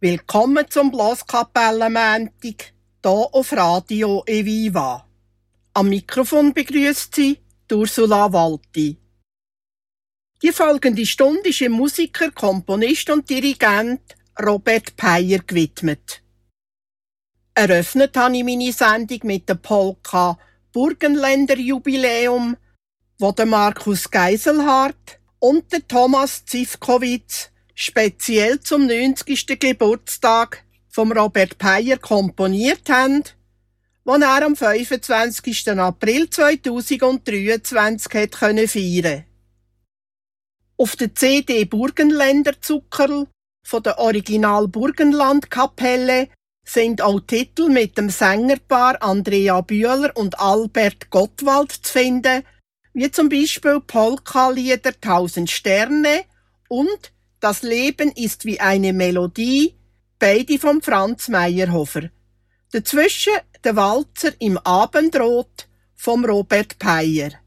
Willkommen zum Blaskapellenmäntig, hier auf Radio Eviva. Am Mikrofon begrüßt Sie Ursula Walti. Die folgende Stunde ist dem Musiker, Komponist und Dirigent Robert Peyer gewidmet. Eröffnet habe ich meine Sendung mit der Polka Burgenländer Jubiläum, wo der Markus Geiselhardt und der Thomas Zivkowitz speziell zum 90. Geburtstag vom Robert Peyer komponiert haben, wo er am 25. April 2023 hat feiern. Auf der CD Burgenländer Zuckerl von der Original Burgenland-Kapelle sind auch Titel mit dem Sängerpaar Andrea Bühler und Albert Gottwald zu finden, wie zum Beispiel Polka-Lieder 1000 Sterne und Das Leben ist wie eine Melodie, beide von Franz Meyerhofer. Dazwischen der Walzer im Abendrot vom Robert Peyer.